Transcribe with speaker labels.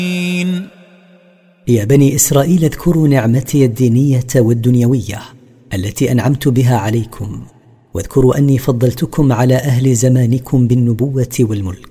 Speaker 1: يا بني إسرائيل اذكروا نعمتي الدينية والدنيوية التي أنعمت بها عليكم، واذكروا أني فضلتكم على أهل زمانكم بالنبوة والملك،